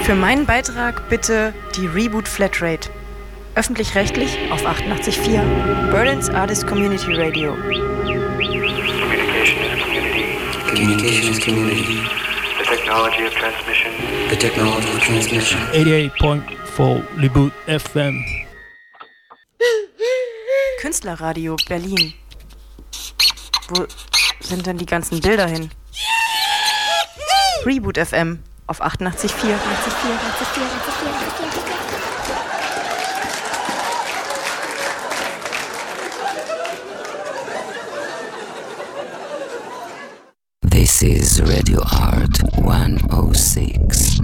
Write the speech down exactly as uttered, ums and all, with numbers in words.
Für meinen Beitrag bitte die Reboot Flatrate. Öffentlich-rechtlich auf achtundachtzig Komma vier Berlin's Artist Community Radio. Communication is community. Communication is community. The technology of transmission. The technology of transmission. eighty-eight point four Reboot F M. Künstlerradio Berlin. Wo sind denn die ganzen Bilder hin? Reboot F M auf achtundachtzig Komma vier. This is Radio Art one oh six.